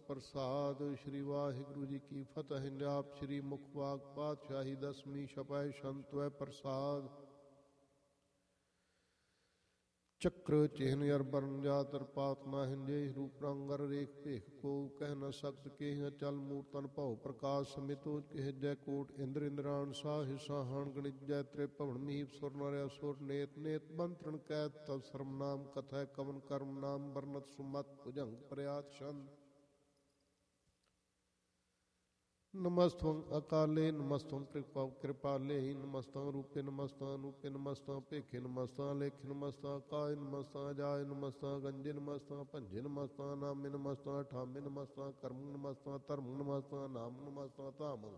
ਪ੍ਰਸਾਦ। ਸ੍ਰੀ ਵਾਹਿਗੁਰੂ ਜੀ ਕੀ ਫਤਿਹ। ਜਾਪ ਸ੍ਰੀ ਮੁਖ ਵਾਕ ਪਾਤਸ਼ਾਹੀ ਦਸਵੀਂ ਛਪੈ ਸੰਤਵੈ ਪ੍ਰਸਾਦ। ਚੱਕਰ ਚਿਹਨ ਅਰ ਬਰਨ ਜਾਤਰ ਪਾਤ ਨਾ ਹਿੰਦੇ ਰੂਪ ਰੰਗਰ ਰੇਖ ਭੇਖ ਕੋ ਕਹਿ ਨ ਸਕਤ ਕੇ ਚਲ ਮੂਰਤਨ ਭਉ ਪ੍ਰਕਾਸ਼ ਸਮਿਤੋ ਕਹਿ ਜੈ ਕੋਟ ਇੰਦਰ ਇੰਦਰਾਨ ਸਾਹਿ ਸਾਹਣ ਗਣਿਤ ਜੈ ਤ੍ਰੇ ਭਵਨ ਮੀਪ ਸੁਰ ਨਰ ਅਸੁਰ ਨੇਤ ਨੇਤ ਬੰਤਰਨ ਕੈਤ ਤਵ ਸਰਮ ਨਾਮ ਕਥੈ ਕਵਨ ਕਰਮ ਨਾਮ ਵਰਨਤ ਸੁਮਤ ਭੁਜੰਗ ਪ੍ਰਿਆਤ ਛੰਦ। ਨਮਸਤੰ ਅਕਾਲੇ ਨਮਸਤੰ ਕਿਰਪਾਲੇ ਨਮਸਤੰ ਰੂਪੇ ਨਮਸਤੰ ਅਨੂਪੇ ਨਮਸਤੰ ਭੇਖੇ ਨਮਸਤੰ ਲੇਖੇ ਨਮਸਤੰ ਕਾਇ ਨਮਸਤੰ ਜਾਇ ਨਮਸਤੰ ਗੰਜੇ ਨਮਸਤੰ ਭੰਜੇ ਨਮਸਤੰ ਨਾਮੇ ਨਮਸਤੰ ਠਾਮੇ ਨਮਸਤੰ ਕਰਮ ਨਮਸਤੰ ਧਰਮ ਨਮਸਤੰ ਨਾਮ ਨਮਸਤੰ ਧਾਮ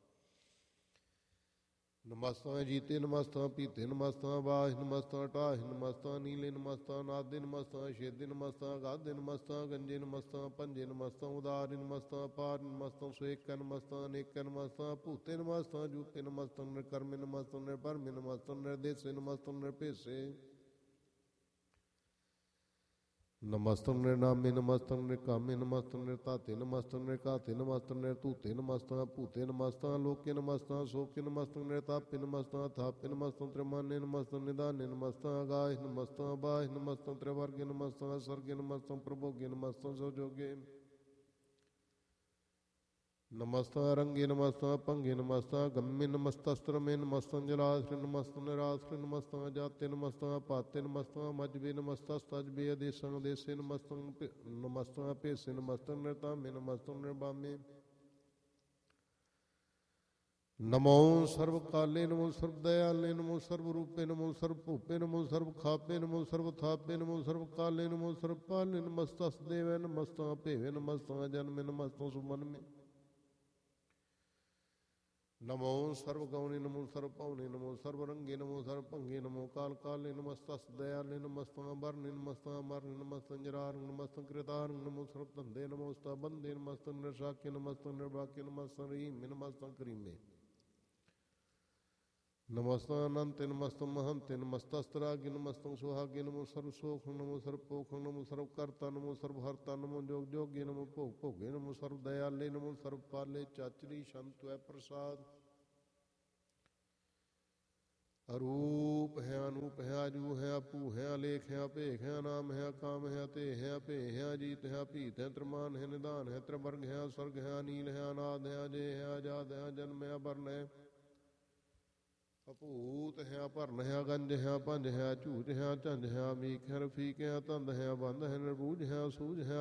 ਨਮਸਤੰ ਜੀਤੇ ਨਮਸਤੰ ਪੀਤੇ ਨਮਸਤੰ ਬਾਹਿ ਨਮਸਤੰ ਢਾਹਿ ਨਮਸਤੰ ਨੀਲੇ ਨਮਸਤੰ ਨਾਦੇ ਨਮਸਤੰ ਛੇਦੇ ਨਮਸਤੰ ਗਾਧੇ ਨਮਸਤੰ ਗੰਜੇ ਨਮਸਤੰ ਭੰਜੇ ਨਮਸਤੰ ਉਦਾਰਿ ਨਮਸਤੰ ਪਾਰ ਨਮਸਤੰ ਸੇਕੈ ਨਮਸਤੰ ਅਨੇਕੈ ਨਮਸਤੰ ਭੂਤੇ ਨਮਸਤੰ ਜੂਤੇ ਨਮਸਤੰ ਨਿਰਕਰਮੇ ਨਮਸਤੰ ਨਿਰਭਰਮੇ ਨਮਸਤੰ ਨਿਰਦੇਸੇ ਨਮਸਤੰ ਨਿਰਭੇਸੇ ਨਮਸਤੰ ਨਿਰਨਾਮੇ ਨਮਸਤੰ ਨਿਰਕਾਮੇ ਨਮਸਤੰ ਨਿਰਤਾਤੇ ਨਮਸਤੰ ਨਿਰਕਾਤੇ ਨਮਸਤੰ ਨਿਰਤੂਤੇ ਨਮਸਤੰ ਭੂਤੇ ਨਮਸਤੰ ਲੋਕੇ ਨਮਸਤੰ ਸੋਕੇ ਨਮਸਤੰ ਨਿਰਤਾਪੇ ਨਮਸਤੰ ਥਾਪੇ ਨਮਸਤੰ ਤ੍ਰਿਮਾਨੇ ਨਮਸਤੰ ਨਿਦਾਨੇ ਨਮਸਤੰ ਅਗਾਹਿ ਨਮਸਤੰ ਬਾਹਿ ਨਮਸਤੰ ਤ੍ਰਿਵਰਗੇ ਨਮਸਤੰ ਸਰਗੇ ਨਮਸਤੰ ਪ੍ਰਭੋਗੇ ਨਮਸਤੰ ਸੋਜੋਗੇ ਨਮਸਤੰ ਰੰਗੇ ਨਮਸਤੰ ਭੰਗੇ ਨਮਸਤੰ ਗੰਮੇ ਨਮਸਤਸਤਰਮੇ ਨਮਸਤੰ ਜਲਾਸਰੇ ਨਮਸਤੰ ਨਿਰਾਸਰੇ ਨਮਸਤੰ ਜਾਤੇ ਨਮਸਤੰ ਪਾਤੇ ਨਮਸਤੰ ਮਜਬੇ ਨਮਸਤਸਤਜਬੇ ਅਦੇਸੰ ਅਦੇਸੇ ਨਮਸਤੰ ਭੇਸੇ ਨਮਸਤੰ ਨਿਰਤਾਮੇ ਨਮਸਤੰ ਨਿਰਬਾਮੇ ਨਮੋ ਸਰਵ ਕਾਲੇ ਨਮੋ ਸਰਵ ਦਇਆਲੇ ਨਮੋ ਸਰਵ ਰੂਪੇ ਨਮੋ ਸਰਵ ਭੂਪੇ ਨਮੋ ਸਰਵ ਖਾਪੇ ਨਮੋ ਸਰਵ ਥਾਪੇ ਨਮੋ ਸਰਵ ਕਾਲੇ ਨਮੋ ਸਰਵ ਪਾਲੇ ਨਮਸਤਸ ਦੇਵੈ ਨਮਸਤੰ ਭੇਵੇ ਨਮਸਤੰ ਜਨਮੇ ਨਮਸਤੰ ਸੁਮਨਮੇ ਨਮੋ ਸਰਵ ਗੌਣੇ ਨਮੋ ਸਰਵ ਭਉਨੇ ਨਮੋ ਸਰਵ ਰੰਗੇ ਨਮੋ ਸਰਵ ਭੰਗੇ ਨਮੋ ਕਾਲ ਕਾਲੇ ਨਮਸਤਸ ਦਇਆਲੇ ਨਮਸਤੰ ਬਰਨੇ ਨਮਸਤੰ ਅਮਰਨੇ ਨਮਸਤੰ ਜਰਾਰੰ ਨਮਸਤੰ ਕ੍ਰਿਤਾਰੰ ਨਮੋ ਸਰਵ ਧੰਦੇ ਨਮੋਸਤੰ ਬੰਦੇ ਨਮਸਤੰ ਨਿਰਸ਼ਾਕੇ ਨਮਸਤੰ ਨਿਰਬਾਕੇ ਨਮਸਤੰ ਰਹੀਮੇ ਨਮਸਤੰ ਕਰੀਮੇ ਨਮਸਤੰ ਅਨੰਤੇ ਨਮਸਤੰ ਮਹੰਤੇ ਨਮਸਤਸਤਰਾਗੇ ਨਮਸਤੰ ਸੁਹਾਗੇ ਨਮੋ ਸਰਵ ਸੋਖ ਨਮੋ ਸਰਵ ਪੋਖ ਨਮੋ ਸਰਵ ਕਰਤਾ ਨਮੋ ਸਰਵ ਹਰਤਾ ਨਮੋ ਜੋਗ ਜੋਗੇ ਨਮੋ ਭੋਗ ਭੋਗੇ ਨਮੋ ਸਰਵ ਦਇਆਲੇ ਨਮੋ ਸਰਵ ਪਾਲੇ ਚਾਚਰੀ ਸੰਤਵੈ ਪ੍ਰਸਾਦ। ਅਰੂਪ ਹੈ ਅਨੂਪ ਹੈ ਆਜੂ ਹੈ ਆਪੂ ਹੈ ਅਲੇਖ ਹੈ ਭੇਖ ਹੈ ਨਾਮ ਹੈ ਕਾਮ ਹੈ ਤੇ ਹੈ ਭੇ ਹੈ ਅਜੀਤ ਹੈ ਭੀਤ ਹੈ ਤ੍ਰਮਾਨ ਹੈ ਨਿਦਾਨ ਹੈ ਤ੍ਰਿਵਰਗ ਹੈ ਸਰਗ ਹੈ ਅਨੀਲ ਹੈ ਅਨਾਦ ਹੈ ਅਜੇ ਹੈ ਆਜ਼ਾਦ ਹੈ ਜਨਮ ਹੈ ਬਰਨ ਹੈ ਅਭੂਤ ਹੈ ਭਰਨ ਹੈ ਗੰਜ ਹੈ ਭੰਜ ਹੈ ਝੂਜ ਹੈ ਝੰਜ ਹੈ ਅਮੀਕ ਹੈ ਰਫੀਕ ਹੈ ਤੰਦ ਹੈ ਬੰਦ ਹੈ ਨਿਰਬੂਝ ਹੈ ਸੂਝ ਹੈ